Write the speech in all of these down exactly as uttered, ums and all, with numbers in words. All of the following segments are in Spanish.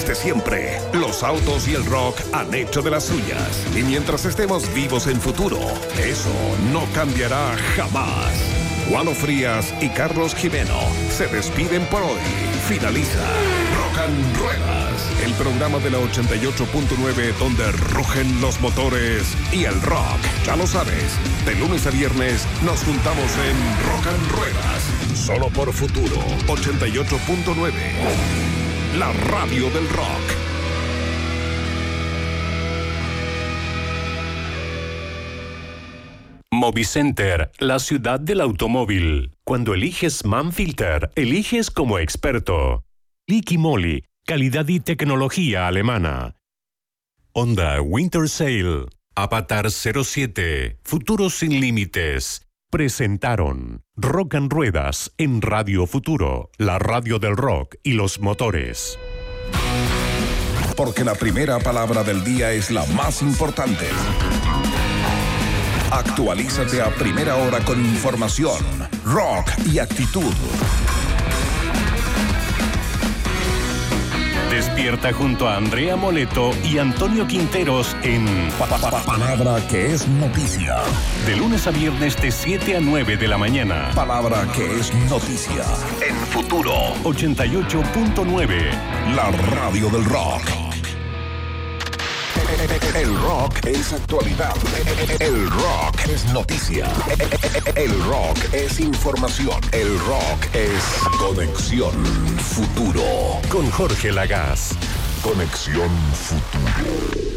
desde siempre, los autos y el rock han hecho de las suyas. Y mientras estemos vivos en futuro, eso no cambiará jamás. Juano Frías y Carlos Jimeno se despiden por hoy. Finaliza Rock and Ruedas, el programa de la ochenta y ocho punto nueve donde rugen los motores y el rock. Ya lo sabes, de lunes a viernes nos juntamos en Rock and Ruedas, solo por Futuro ochenta y ocho punto nueve, la radio del rock. Movicenter, la ciudad del automóvil. Cuando eliges Manfilter, eliges como experto. Liqui Moly, calidad y tecnología alemana. Honda Winter Sale, Avatar cero siete, Futuro sin límites. Presentaron Rock and Ruedas en Radio Futuro, la radio del rock y los motores. Porque la primera palabra del día es la más importante. Actualízate a primera hora con información, rock y actitud. Despierta junto a Andrea Moleto y Antonio Quinteros en Pa, pa, pa, Palabra que es noticia. De lunes a viernes de siete a nueve de la mañana. Palabra que es noticia. En Futuro ochenta y ocho punto nueve. La radio del rock. El rock es actualidad. El rock es noticia. El rock es información. El rock es Conexión Futuro. Con Jorge Lagas. Conexión Futuro.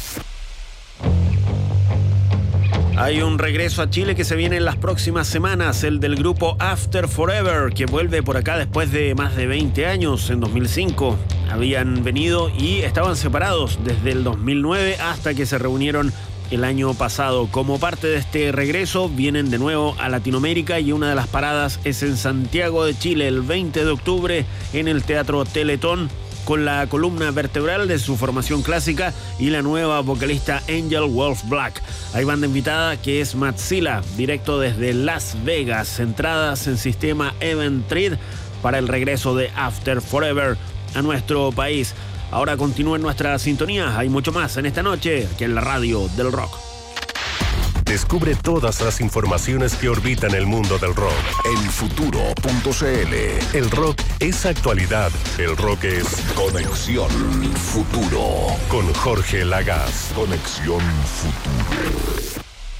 Hay un regreso a Chile que se viene en las próximas semanas, el del grupo After Forever, que vuelve por acá después de más de veinte años. En dos mil cinco habían venido y estaban separados desde el dos mil nueve hasta que se reunieron el año pasado. Como parte de este regreso, vienen de nuevo a Latinoamérica y una de las paradas es en Santiago de Chile el veinte de octubre en el Teatro Teletón, con la columna vertebral de su formación clásica y la nueva vocalista Angel Wolf Black. Hay banda invitada que es Matzilla, directo desde Las Vegas, entradas en sistema Eventbrite para el regreso de After Forever a nuestro país. Ahora continúa en nuestra sintonía, hay mucho más en esta noche que en la radio del rock. Descubre todas las informaciones que orbitan el mundo del rock en futuro punto cl. El rock es actualidad. El rock es Conexión Futuro. Con Jorge Lagas. Conexión Futuro.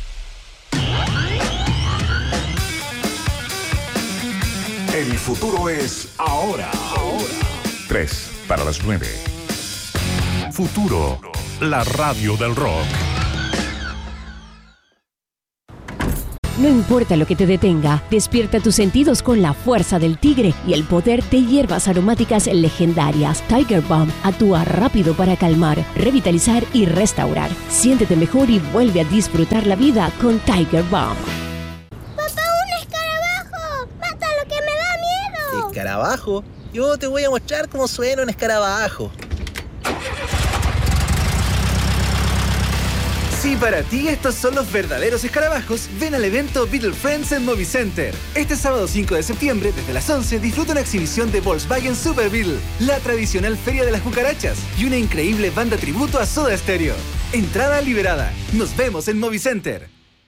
El futuro es ahora. Ahora. Tres para las nueve. Futuro, la radio del rock. No importa lo que te detenga, despierta tus sentidos con la fuerza del tigre y el poder de hierbas aromáticas legendarias. Tiger Balm actúa rápido para calmar, revitalizar y restaurar. Siéntete mejor y vuelve a disfrutar la vida con Tiger Balm. ¡Papá, un escarabajo! ¡Mátalo, que me da miedo! ¿Escarabajo? Yo te voy a mostrar cómo suena un escarabajo. Si para ti estos son los verdaderos escarabajos, ven al evento Beetle Friends en Movicenter. Este sábado cinco de septiembre, desde las once, disfruta una exhibición de Volkswagen Super Beetle, la tradicional feria de las cucarachas y una increíble banda tributo a Soda Stereo. Entrada liberada. Nos vemos en Movicenter.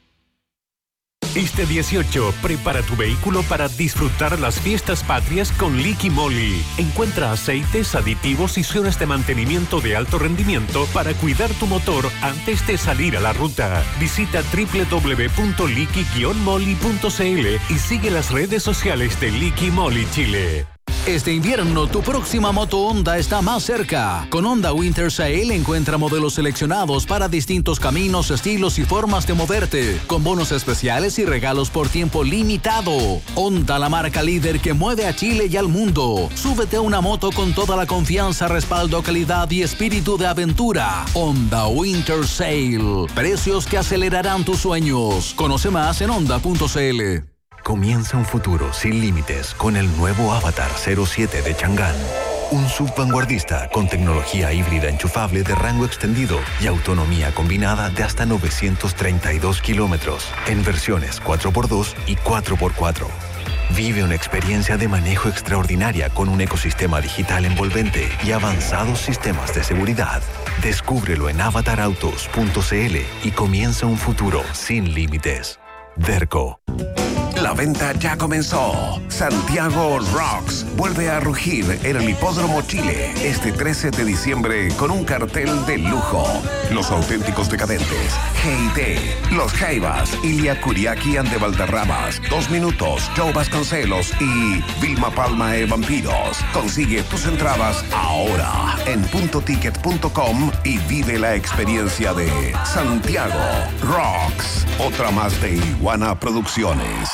Este dieciocho, prepara tu vehículo para disfrutar las fiestas patrias con Liqui Moly. Encuentra aceites, aditivos y zonas de mantenimiento de alto rendimiento para cuidar tu motor antes de salir a la ruta. Visita doble u doble u doble u punto liqui guion moly punto cl y sigue las redes sociales de Liqui Moly Chile. Este invierno, tu próxima moto Honda está más cerca. Con Honda Winter Sale encuentra modelos seleccionados para distintos caminos, estilos y formas de moverte, con bonos especiales y regalos por tiempo limitado. Honda, la marca líder que mueve a Chile y al mundo. Súbete a una moto con toda la confianza, respaldo, calidad y espíritu de aventura. Honda Winter Sale. Precios que acelerarán tus sueños. Conoce más en honda punto cl. Comienza un futuro sin límites con el nuevo Avatar cero siete de Chang'an. Un sub vanguardista con tecnología híbrida enchufable de rango extendido y autonomía combinada de hasta novecientos treinta y dos kilómetros en versiones cuatro por dos y cuatro por cuatro. Vive una experiencia de manejo extraordinaria con un ecosistema digital envolvente y avanzados sistemas de seguridad. Descúbrelo en avatar autos punto c l y comienza un futuro sin límites. Derco. La venta ya comenzó. Santiago Rocks vuelve a rugir en el Hipódromo Chile este trece de diciembre con un cartel de lujo. Los auténticos decadentes, G I T, Los Jaivas, Ilia Kuriaki and de Valderramas, Dos Minutos, Joe Vasconcelos y Vilma Palma e Vampiros. Consigue tus entradas ahora en punto ticket punto com y vive la experiencia de Santiago Rocks. Otra más de Iguana Producciones.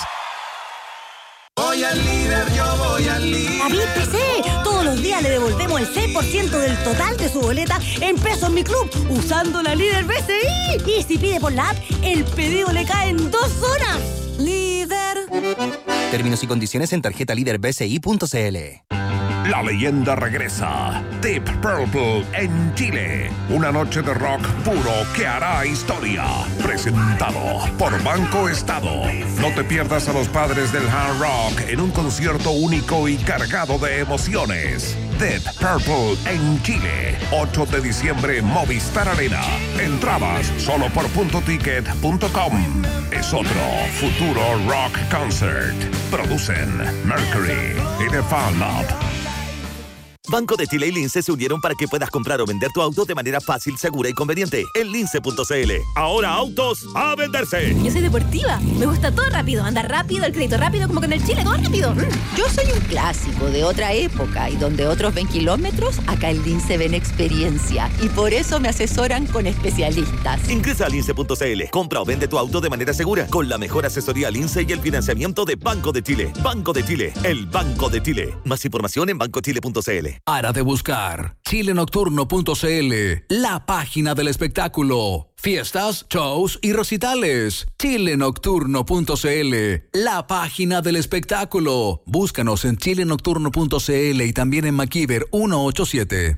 Voy al líder, yo voy al líder. David P C, todos los días le devolvemos el seis por ciento del total de su boleta en pesos en mi club, usando la líder B C I. Y si pide por la app, el pedido le cae en dos horas. Líder. Términos y condiciones en tarjeta líder b c i punto c l. La leyenda regresa. Deep Purple en Chile. Una noche de rock puro que hará historia. Presentado por Banco Estado. No te pierdas a los padres del hard rock en un concierto único y cargado de emociones. Deep Purple en Chile. ocho de diciembre, Movistar Arena. Entradas solo por punto ticket punto com. Es otro futuro rock concert. Producen Mercury y The Fan Lab. Banco de Chile y Lince se unieron para que puedas comprar o vender tu auto de manera fácil, segura y conveniente. En lince punto c l. Ahora autos a venderse. Yo soy deportiva. Me gusta todo rápido. Andar rápido, el crédito rápido, como con el Chile, todo rápido. Yo soy un clásico de otra época y donde otros ven kilómetros, acá en Lince ven experiencia. Y por eso me asesoran con especialistas. Ingresa a lince punto c l. Compra o vende tu auto de manera segura con la mejor asesoría Lince y el financiamiento de Banco de Chile. Banco de Chile, el Banco de Chile. Más información en banco chile punto c l. Para de buscar chile nocturno punto c l, la página del espectáculo. Fiestas, shows y recitales. chile nocturno punto c l, la página del espectáculo. Búscanos en chile nocturno punto c l y también en MacIver ciento ochenta y siete.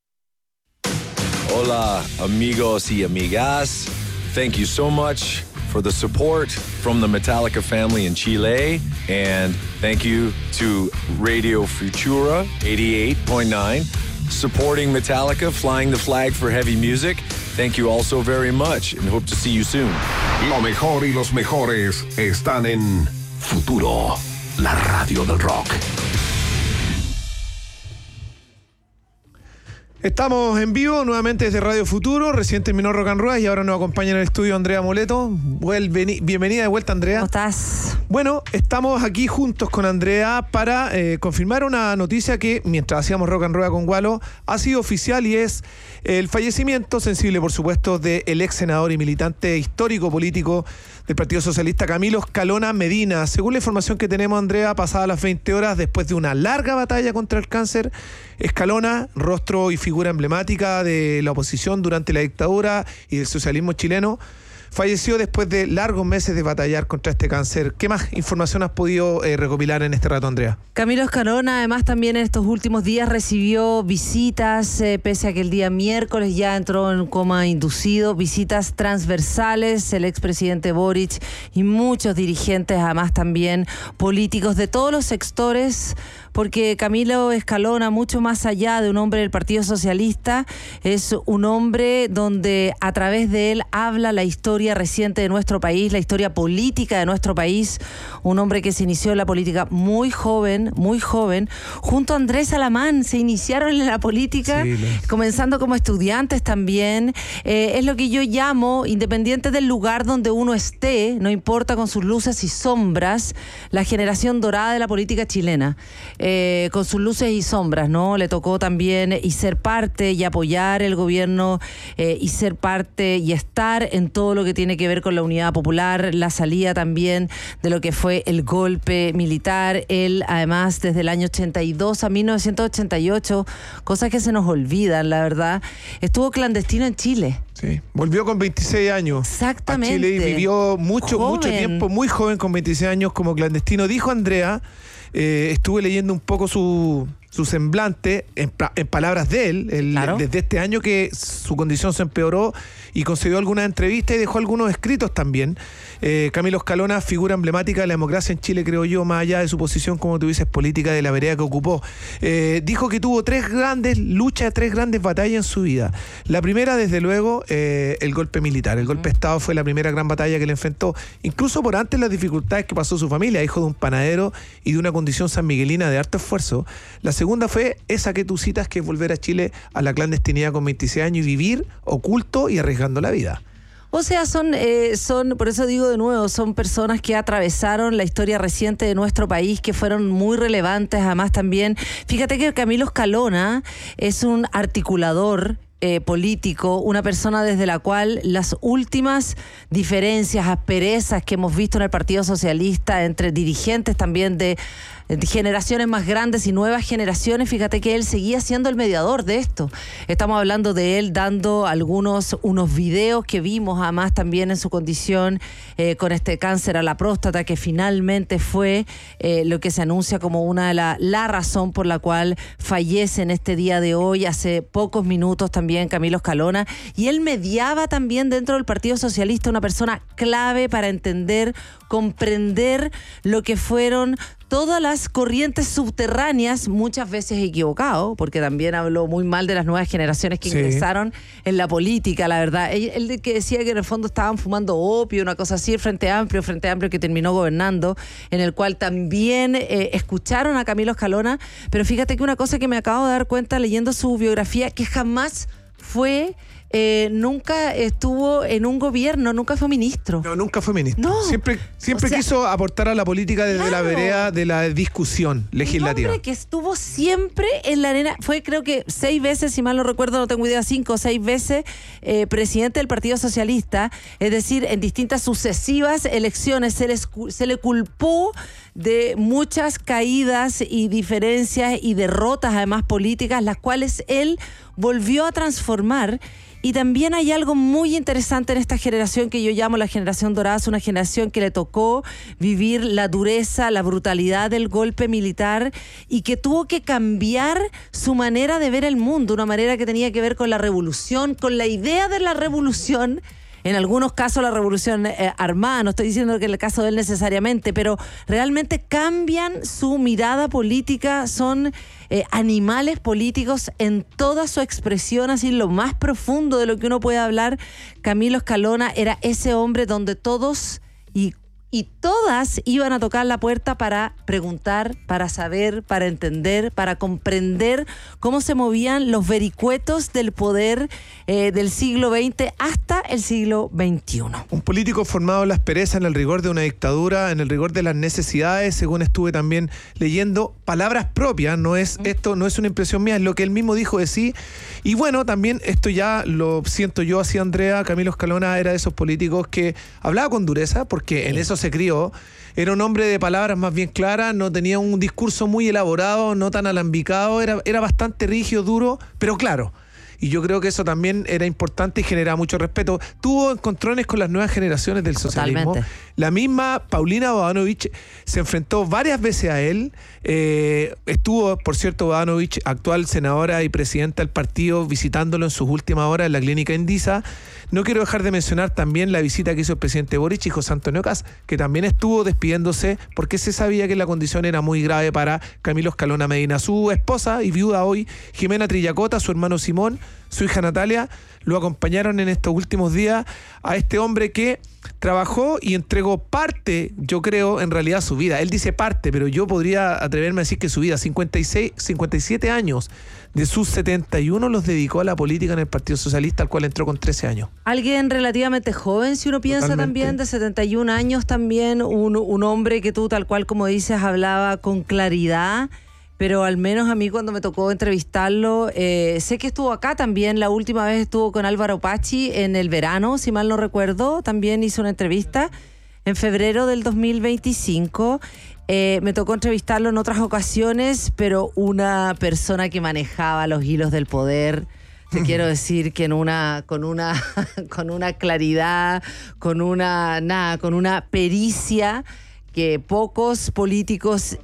Hola, amigos y amigas. Thank you so much for the support from the Metallica family in Chile. And thank you to Radio Futura eighty-eight point nine, supporting Metallica, flying the flag for heavy music. Thank you all so very much and hope to see you soon. Lo mejor y los mejores están en Futuro, la radio del rock. Estamos en vivo nuevamente desde Radio Futuro, recién terminó Rock and Roll y ahora nos acompaña en el estudio Andrea Moleto. Vuelve, bienvenida de vuelta, Andrea. ¿Cómo estás? Bueno, estamos aquí juntos con Andrea para eh, confirmar una noticia que, mientras hacíamos Rock and Roll con Gualo, ha sido oficial y es el fallecimiento, sensible por supuesto, del ex senador y militante histórico político del Partido Socialista, Camilo Escalona Medina. Según la información que tenemos, Andrea, pasadas las veinte horas, después de una larga batalla contra el cáncer, Escalona, rostro y figura emblemática de la oposición durante la dictadura y del socialismo chileno, falleció después de largos meses de batallar contra este cáncer. ¿Qué más información has podido eh, recopilar en este rato, Andrea? Camilo Escalona, además, también en estos últimos días recibió visitas, eh, pese a que el día miércoles ya entró en coma inducido, visitas transversales, el expresidente Boric y muchos dirigentes, además también políticos de todos los sectores, porque Camilo Escalona, mucho más allá de un hombre del Partido Socialista, es un hombre donde a través de él habla la historia reciente de nuestro país, la historia política de nuestro país, un hombre que se inició en la política muy joven, muy joven, junto a Andrés Alamán, se iniciaron en la política, sí, no. comenzando como estudiantes también, eh, es lo que yo llamo, independiente del lugar donde uno esté, no importa con sus luces y sombras, la generación dorada de la política chilena. Eh, con sus luces y sombras, ¿no? Le tocó también y ser parte y apoyar el gobierno eh, y ser parte y estar en todo lo que tiene que ver con la unidad popular, la salida también de lo que fue el golpe militar. Él, además, desde el año ochenta y dos a mil novecientos ochenta y ocho, cosas que se nos olvidan, la verdad, estuvo clandestino en Chile. Sí, volvió con veintiséis años. Exactamente. A Chile y vivió mucho, joven. mucho tiempo, muy joven, con veintiséis años como clandestino. Dijo Andrea, eh, estuve leyendo un poco su, su semblante, en, en palabras de él, el, claro. desde este año que su condición se empeoró y concedió algunas entrevistas y dejó algunos escritos también. Eh, Camilo Escalona, figura emblemática de la democracia en Chile, creo yo, más allá de su posición, como tú dices, política de la vereda que ocupó. Eh, dijo que tuvo tres grandes luchas, tres grandes batallas en su vida. La primera, desde luego, eh, el golpe militar. El golpe de Estado fue la primera gran batalla que le enfrentó, incluso por antes las dificultades que pasó su familia, hijo de un panadero y de una condición sanmiguelina de harto esfuerzo. La segunda fue esa que tú citas, que es volver a Chile a la clandestinidad con veintiséis años y vivir oculto y arriesgando la vida. O sea, son, eh, son, por eso digo de nuevo, son personas que atravesaron la historia reciente de nuestro país, que fueron muy relevantes. Además también, fíjate que Camilo Escalona es un articulador Eh, político, una persona desde la cual las últimas diferencias, asperezas que hemos visto en el Partido Socialista entre dirigentes también de, de generaciones más grandes y nuevas generaciones, fíjate que él seguía siendo el mediador de esto. Estamos hablando de él dando algunos unos videos que vimos además también en su condición eh, con este cáncer a la próstata, que finalmente fue eh, lo que se anuncia como una de la, la razón por la cual fallece en este día de hoy, hace pocos minutos también Camilo Escalona, y él mediaba también dentro del Partido Socialista, una persona clave para entender, comprender lo que fueron todas las corrientes subterráneas, muchas veces equivocado, porque también habló muy mal de las nuevas generaciones que sí. ingresaron en la política, la verdad. Él, él que decía que en el fondo estaban fumando opio, una cosa así, el Frente Amplio, Frente Amplio que terminó gobernando, en el cual también eh, escucharon a Camilo Escalona, pero fíjate que una cosa que me acabo de dar cuenta leyendo su biografía, que jamás fue... Eh, nunca estuvo en un gobierno, nunca fue ministro. No, nunca fue ministro. No. Siempre, siempre o sea, quiso aportar a la política desde claro. la vereda de la discusión legislativa. Un hombre que estuvo siempre en la arena, fue creo que seis veces, si mal no recuerdo, no tengo idea, cinco o seis veces eh, presidente del Partido Socialista, es decir, en distintas sucesivas elecciones se, les, se le culpó de muchas caídas y diferencias y derrotas además políticas, las cuales él volvió a transformar. Y también hay algo muy interesante en esta generación que yo llamo la generación dorada, es una generación que le tocó vivir la dureza, la brutalidad del golpe militar y que tuvo que cambiar su manera de ver el mundo, una manera que tenía que ver con la revolución, con la idea de la revolución. En algunos casos la revolución eh, armada, no estoy diciendo que en el caso de él necesariamente, pero realmente cambian su mirada política, son eh, animales políticos en toda su expresión, así lo más profundo de lo que uno puede hablar. Camilo Escalona era ese hombre donde todos y Y todas iban a tocar la puerta para preguntar, para saber, para entender, para comprender cómo se movían los vericuetos del poder eh, del siglo veinte hasta el siglo veintiuno. Un político formado en la aspereza, en el rigor de una dictadura, en el rigor de las necesidades, según estuve también leyendo, palabras propias, no es esto, no es una impresión mía, es lo que él mismo dijo de sí. Y bueno, también esto ya lo siento yo así, Andrea, Camilo Escalona era de esos políticos que hablaba con dureza, porque sí. en eso se crió, era un hombre de palabras más bien claras, no tenía un discurso muy elaborado, no tan alambicado, era, era bastante rígido, duro, pero claro. Y yo creo que eso también era importante y generaba mucho respeto. Tuvo encontrones con las nuevas generaciones del socialismo. Totalmente. La misma Paulina Bodanovich se enfrentó varias veces a él. Eh, estuvo, por cierto, Bodanovich, actual senadora y presidenta del partido, visitándolo en sus últimas horas en la clínica Indisa. No quiero dejar de mencionar también la visita que hizo el presidente Boric y José Antonio Kast, que también estuvo despidiéndose porque se sabía que la condición era muy grave para Camilo Escalona Medina. Su esposa y viuda hoy, Jimena Trillacota, su hermano Simón, su hija Natalia, lo acompañaron en estos últimos días a este hombre que trabajó y entregó parte, yo creo, en realidad su vida. Él dice parte, pero yo podría atreverme a decir que su vida, cincuenta y seis, cincuenta y siete años de sus setenta y uno los dedicó a la política en el Partido Socialista, al cual entró con trece años. Alguien relativamente joven, si uno piensa. Totalmente. También, de setenta y un años también, un, un hombre que tú, tal cual como dices, hablaba con claridad. Pero al menos a mí cuando me tocó entrevistarlo, eh, sé que estuvo acá también, la última vez estuvo con Álvaro Pachi en el verano, si mal no recuerdo, también hizo una entrevista en febrero del dos mil veinticinco. Eh, me tocó entrevistarlo en otras ocasiones, pero una persona que manejaba los hilos del poder, te quiero decir que en una, con una, con una claridad, con una, nada, con una pericia que pocos políticos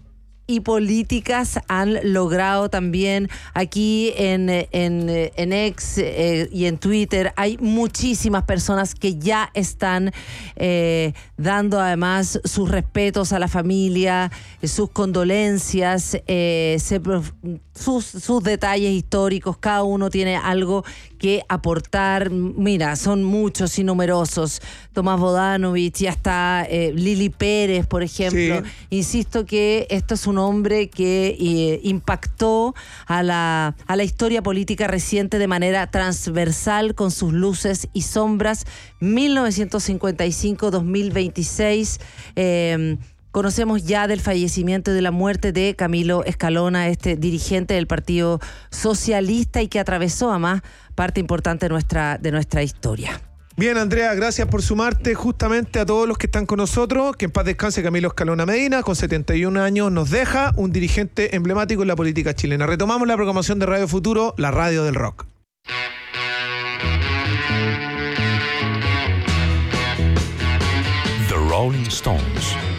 y políticas han logrado también aquí en, en, en X eh, y en Twitter. Hay muchísimas personas que ya están eh, dando además sus respetos a la familia, sus condolencias, eh, se, sus, sus detalles históricos. Cada uno tiene algo que aportar. Mira, son muchos y numerosos. Tomás Bodanovich, ya está eh, Lili Pérez, por ejemplo. Sí. Insisto que esto es un hombre que eh, impactó a la, a la historia política reciente de manera transversal, con sus luces y sombras. mil novecientos cincuenta y cinco a dos mil veintiséis. Eh, Conocemos ya del fallecimiento y de la muerte de Camilo Escalona, este dirigente del Partido Socialista y que atravesó además parte importante de nuestra, de nuestra historia. Bien, Andrea, gracias por sumarte justamente a todos los que están con nosotros. Que en paz descanse Camilo Escalona Medina, con setenta y un años nos deja, un dirigente emblemático en la política chilena. Retomamos la programación de Radio Futuro, la radio del rock. The Rolling Stones.